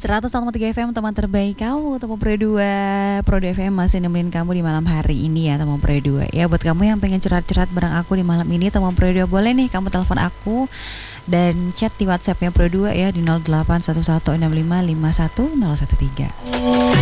101,3 FM teman terbaik kamu, Temu Pro 2. Pro 2 FM masih nemenin kamu di malam hari ini ya, Temu Pro 2. Ya buat kamu yang pengen curhat-curhat bareng aku di malam ini, Temu Pro 2, boleh nih kamu telepon aku dan chat di WhatsApp-nya Pro 2 ya di 081165510113.